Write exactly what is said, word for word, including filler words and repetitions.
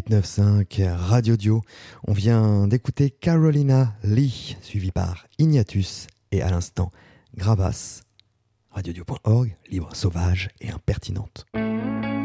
huit neuf cinq Radio Dio. On vient d'écouter Carolina Lee, suivie par Ignatus et à l'instant Gravas. radiodio point org, libre, sauvage et impertinente.